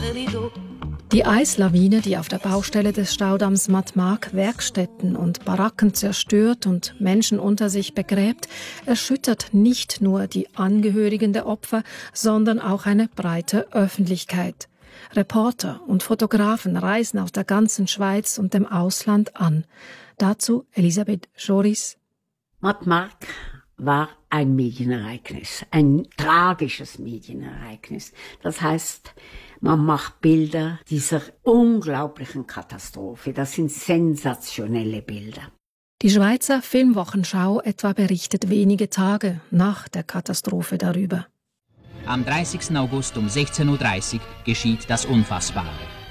Die Eislawine, die auf der Baustelle des Staudamms Matmag Werkstätten und Baracken zerstört und Menschen unter sich begräbt, erschüttert nicht nur die Angehörigen der Opfer, sondern auch eine breite Öffentlichkeit. Reporter und Fotografen reisen aus der ganzen Schweiz und dem Ausland an. Dazu Elisabeth Joris. Matmag war ein Medienereignis, ein tragisches Medienereignis. Das heißt, man macht Bilder dieser unglaublichen Katastrophe. Das sind sensationelle Bilder. Die Schweizer Filmwochenschau etwa berichtet wenige Tage nach der Katastrophe darüber. Am 30. August um 16:30 Uhr geschieht das Unfassbare.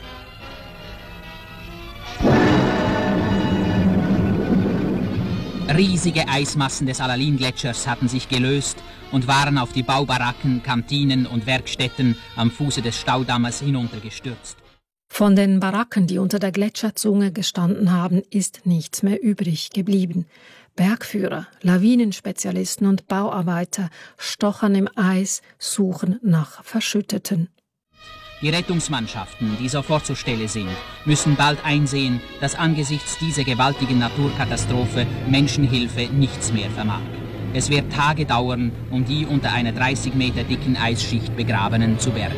Riesige Eismassen des Alalin-Gletschers hatten sich gelöst und waren auf die Baubaracken, Kantinen und Werkstätten am Fuße des Staudammes hinuntergestürzt. Von den Baracken, die unter der Gletscherzunge gestanden haben, ist nichts mehr übrig geblieben. Bergführer, Lawinenspezialisten und Bauarbeiter stochern im Eis, suchen nach Verschütteten. Die Rettungsmannschaften, die sofort zur Stelle sind, müssen bald einsehen, dass angesichts dieser gewaltigen Naturkatastrophe Menschenhilfe nichts mehr vermag. Es wird Tage dauern, um die unter einer 30 Meter dicken Eisschicht Begrabenen zu bergen.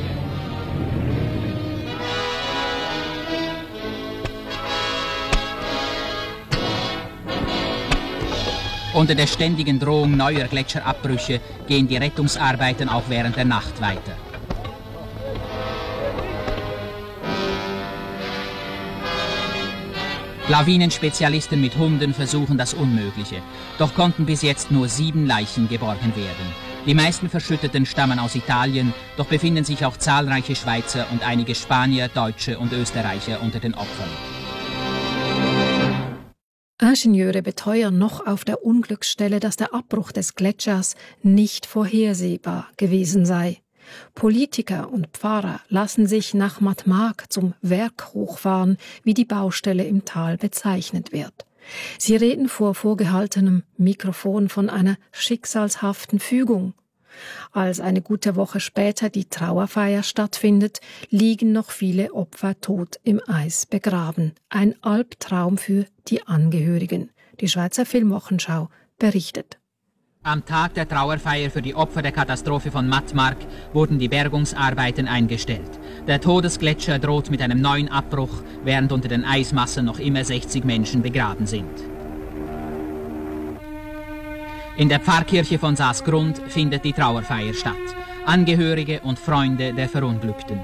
Unter der ständigen Drohung neuer Gletscherabbrüche gehen die Rettungsarbeiten auch während der Nacht weiter. Lawinenspezialisten mit Hunden versuchen das Unmögliche, doch konnten bis jetzt nur 7 Leichen geborgen werden. Die meisten Verschütteten stammen aus Italien, doch befinden sich auch zahlreiche Schweizer und einige Spanier, Deutsche und Österreicher unter den Opfern. Ingenieure beteuern noch auf der Unglücksstelle, dass der Abbruch des Gletschers nicht vorhersehbar gewesen sei. Politiker und Pfarrer lassen sich nach Matmag zum Werk hochfahren, wie die Baustelle im Tal bezeichnet wird. Sie reden vor vorgehaltenem Mikrofon von einer schicksalshaften Fügung. Als eine gute Woche später die Trauerfeier stattfindet, liegen noch viele Opfer tot im Eis begraben. Ein Albtraum für die Angehörigen. Die Schweizer Filmwochenschau berichtet. Am Tag der Trauerfeier für die Opfer der Katastrophe von Matmag wurden die Bergungsarbeiten eingestellt. Der Todesgletscher droht mit einem neuen Abbruch, während unter den Eismassen noch immer 60 Menschen begraben sind. In der Pfarrkirche von Saasgrund findet die Trauerfeier statt. Angehörige und Freunde der Verunglückten.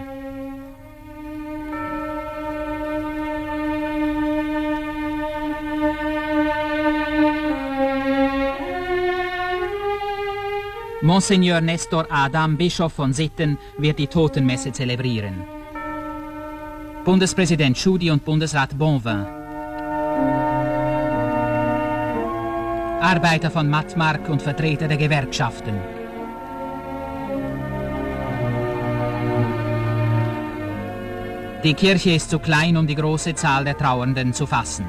Monseigneur Nestor Adam, Bischof von Sitten, wird die Totenmesse zelebrieren. Bundespräsident Tschudi und Bundesrat Bonvin. Arbeiter von Matmag und Vertreter der Gewerkschaften. Die Kirche ist zu klein, um die große Zahl der Trauernden zu fassen.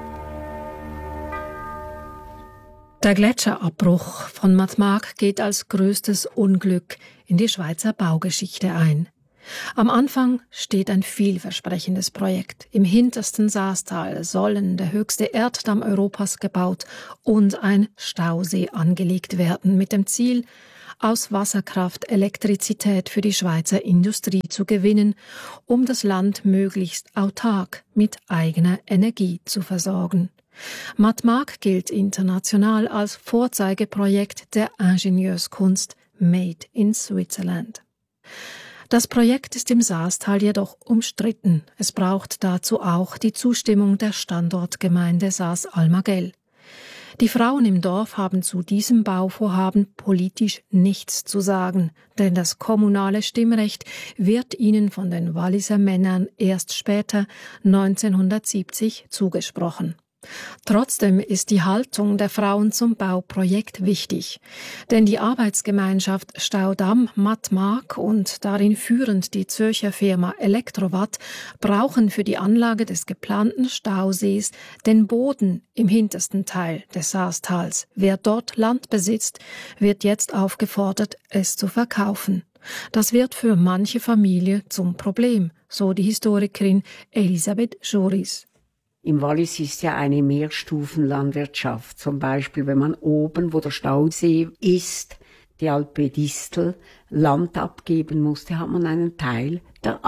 Der Gletscherabbruch von Matmag geht als größtes Unglück in die Schweizer Baugeschichte ein. Am Anfang steht ein vielversprechendes Projekt. Im hintersten Saastal sollen der höchste Erddamm Europas gebaut und ein Stausee angelegt werden, mit dem Ziel, aus Wasserkraft Elektrizität für die Schweizer Industrie zu gewinnen, um das Land möglichst autark mit eigener Energie zu versorgen. Matmag gilt international als Vorzeigeprojekt der Ingenieurskunst Made in Switzerland. Das Projekt ist im Saastal jedoch umstritten. Es braucht dazu auch die Zustimmung der Standortgemeinde Saas-Almagell. Die Frauen im Dorf haben zu diesem Bauvorhaben politisch nichts zu sagen, denn das kommunale Stimmrecht wird ihnen von den Walliser Männern erst später, 1970, zugesprochen. Trotzdem ist die Haltung der Frauen zum Bauprojekt wichtig, denn die Arbeitsgemeinschaft Staudamm Matmag und darin führend die Zürcher Firma Elektrowatt brauchen für die Anlage des geplanten Stausees den Boden im hintersten Teil des Saastals. Wer dort Land besitzt, wird jetzt aufgefordert, es zu verkaufen. Das wird für manche Familie zum Problem, so die Historikerin Elisabeth Joris. Im Wallis ist ja eine Mehrstufenlandwirtschaft. Zum Beispiel, wenn man oben, wo der Stausee ist, die Alpe Distel, Land abgeben musste, hat man einen Teil der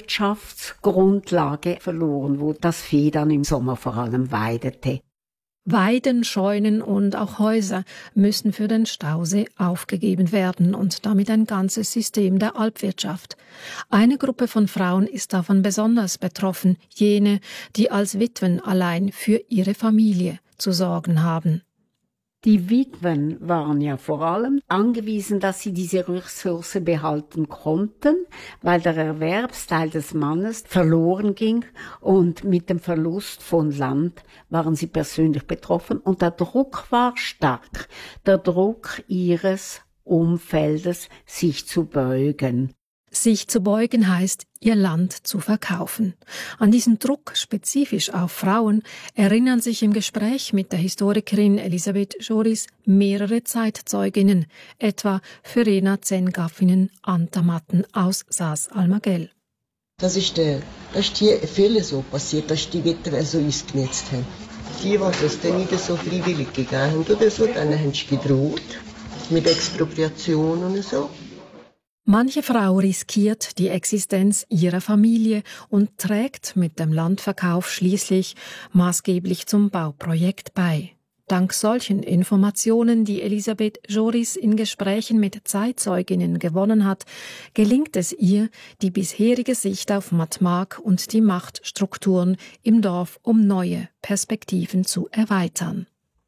Alpwirtschaftsgrundlage verloren, wo das Vieh dann im Sommer vor allem weidete. Weiden, Scheunen und auch Häuser müssen für den Stausee aufgegeben werden und damit ein ganzes System der Alpwirtschaft. Eine Gruppe von Frauen ist davon besonders betroffen, jene, die als Witwen allein für ihre Familie zu sorgen haben. Die Witwen waren ja vor allem angewiesen, dass sie diese Ressource behalten konnten, weil der Erwerbsteil des Mannes verloren ging und mit dem Verlust von Land waren sie persönlich betroffen und der Druck war stark, der Druck ihres Umfeldes, sich zu beugen. Sich zu beugen heißt, ihr Land zu verkaufen. An diesen Druck spezifisch auf Frauen erinnern sich im Gespräch mit der Historikerin Elisabeth Joris mehrere Zeitzeuginnen, etwa Verena Zengaffinen Antamatten aus Saas-Almagell. Das ist hier viele so passiert, dass die Witwen so ausgenutzt haben. Die das dann nicht so freiwillig gegeben haben oder so, dann haben sie gedroht mit Expropriation und so. Manche Frau riskiert die Existenz ihrer Familie und trägt mit dem Landverkauf schließlich maßgeblich zum Bauprojekt bei. Dank solchen Informationen, die Elisabeth Joris in Gesprächen mit Zeitzeuginnen gewonnen hat, gelingt es ihr, die bisherige Sicht auf Matmark und die Machtstrukturen im Dorf um neue Perspektiven zu erweitern.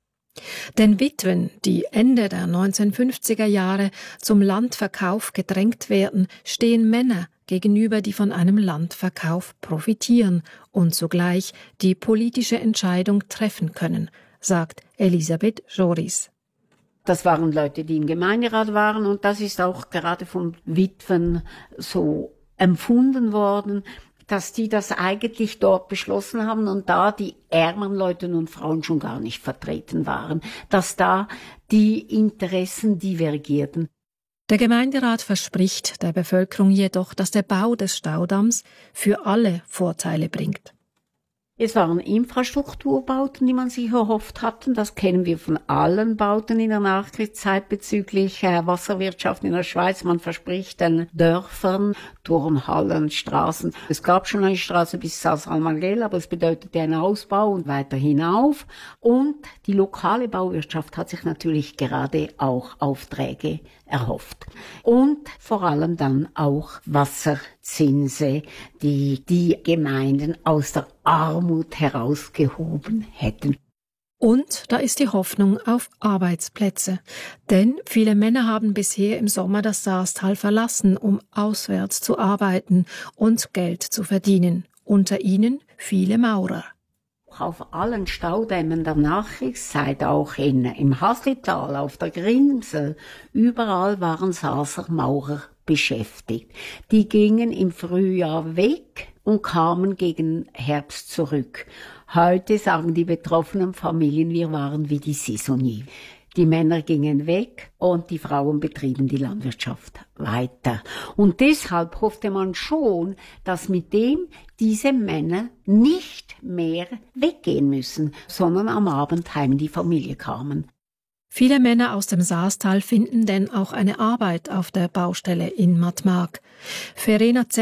Den Witwen, die Ende der 1950er Jahre zum Landverkauf gedrängt werden, stehen Männer gegenüber, die von einem Landverkauf profitieren und zugleich die politische Entscheidung treffen können, sagt Elisabeth Joris. Das waren Leute, die im Gemeinderat waren und das ist auch gerade von Witwen so empfunden worden, dass die das eigentlich dort beschlossen haben und da die ärmeren Leute und Frauen schon gar nicht vertreten waren, dass da die Interessen divergierten. Der Gemeinderat verspricht der Bevölkerung jedoch, dass der Bau des Staudamms für alle Vorteile bringt. Es waren Infrastrukturbauten, die man sich erhofft hatten. Das kennen wir von allen Bauten in der Nachkriegszeit bezüglich Wasserwirtschaft in der Schweiz. Man verspricht den Dörfern, Turnhallen, Straßen. Es gab schon eine Straße bis Saas-Almagell, aber es bedeutete einen Ausbau und weiter hinauf. Und die lokale Bauwirtschaft hat sich natürlich gerade auch Aufträge erhofft. Und vor allem dann auch Wasserzinse, die die Gemeinden aus der Armut herausgehoben hätten. Und da ist die Hoffnung auf Arbeitsplätze. Denn viele Männer haben bisher im Sommer das Saastal verlassen, um auswärts zu arbeiten und Geld zu verdienen. Unter ihnen viele Maurer. Auf allen Staudämmen der Nachkriegszeit, auch im Haslital, auf der Grimsel, überall waren Saaser Maurer beschäftigt. Die gingen im Frühjahr weg und kamen gegen Herbst zurück. Heute sagen die betroffenen Familien, wir waren wie die Saisonniers. Die Männer gingen weg und die Frauen betrieben die Landwirtschaft weiter. Und deshalb hoffte man schon, dass mit dem diese Männer nicht mehr weggehen müssen, sondern am Abend heim in die Familie kamen. Viele Männer aus dem Saastal finden denn auch eine Arbeit auf der Baustelle in Matmark. Verena